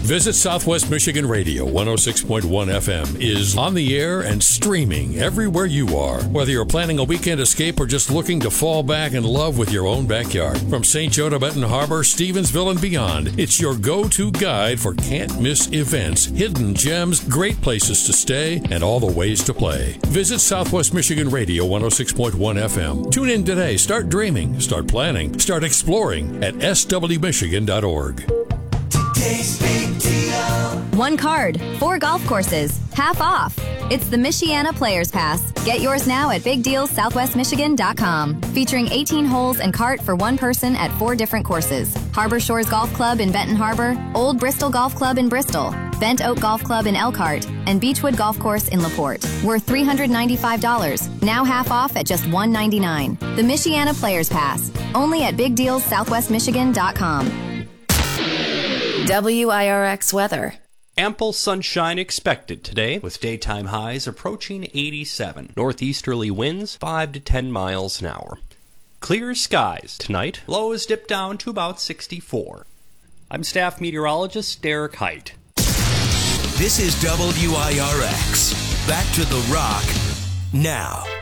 Visit Southwest Michigan Radio 106.1 FM is on the air and streaming everywhere you are. Whether you're planning a weekend escape or just looking to fall back in love with your own backyard. From St. Joe to Benton Harbor, Stevensville, and beyond, it's your go-to guide for can't-miss events, hidden gems, great places to stay, and all the ways to play. Visit Southwest Michigan Radio 106.1 FM. Tune in today. Start dreaming, start planning, start exploring at swmichigan.org. Today's big deal. One card, 4 golf courses, half off. It's the Michiana Players Pass. Get yours now at bigdealsouthwestmichigan.com. Featuring 18 holes and cart for one person at 4 different courses. Harbor Shores Golf Club in Benton Harbor, Old Bristol Golf Club in Bristol, Bent Oak Golf Club in Elkhart, and Beechwood Golf Course in LaPorte. Worth $395. Now half off at just $199. The Michiana Players Pass. Only at bigdealsouthwestmichigan.com. WIRX weather. Ample sunshine expected today, with daytime highs approaching 87. Northeasterly winds 5 to 10 miles an hour. Clear skies tonight. Lows dip down to about 64. I'm staff meteorologist Derek Height. This is WIRX. Back to the rock now.